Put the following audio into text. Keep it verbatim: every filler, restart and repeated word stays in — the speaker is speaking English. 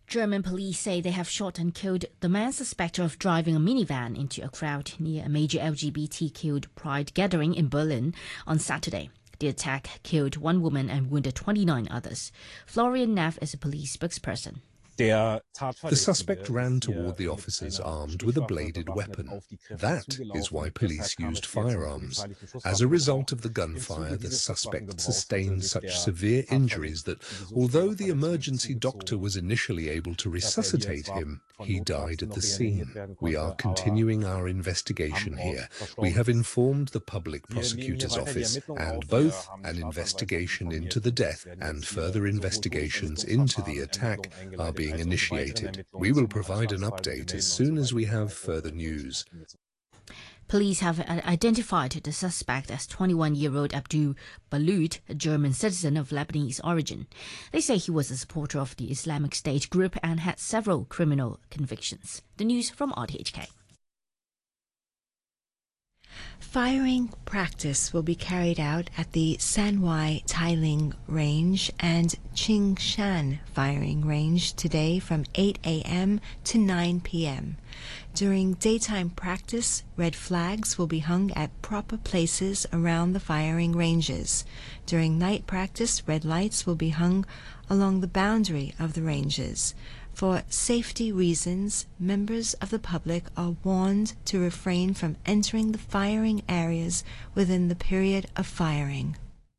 German police say they have shot and killed the man suspected of driving a minivan into a crowd near a major L G B T Q pride gathering in Berlin on Saturday. The attack killed one woman and wounded twenty-nine others. Florian Neff is a police spokesperson. The suspect ran toward the officers armed with a bladed weapon. That is why police used firearms. As a result of the gunfire, the suspect sustained such severe injuries that, although the emergency doctor was initially able to resuscitate him, he died at the scene. We are continuing our investigation here. We have informed the public prosecutor's office, and both an investigation into the death and further investigations into the attack are being initiated. We will provide an update as soon as we have further news. Police have identified the suspect as twenty-one-year-old Abdul Balut, a German citizen of Lebanese origin. They say he was a supporter of the Islamic State group and had several criminal convictions. The news from R T H K. Firing practice will be carried out at the Sanwai Tailing Range and Qingshan Firing Range today from eight a m to nine p m During daytime practice, red flags will be hung at proper places around the firing ranges. During night practice, red lights will be hung along the boundary of the ranges. For safety reasons, members of the public are warned to refrain from entering the firing areas within the period of firing.